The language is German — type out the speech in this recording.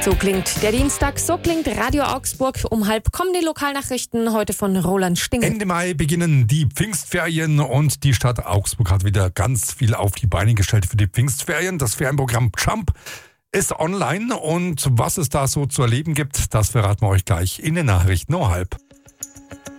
So klingt der Dienstag, so klingt Radio Augsburg. Um 12:30 kommen die Lokalnachrichten, heute von Roland Stingel. Ende Mai beginnen die Pfingstferien und die Stadt Augsburg hat wieder ganz viel auf die Beine gestellt für die Pfingstferien. Das Ferienprogramm Jump ist online und was es da so zu erleben gibt, das verraten wir euch gleich in den Nachrichten um 12:30.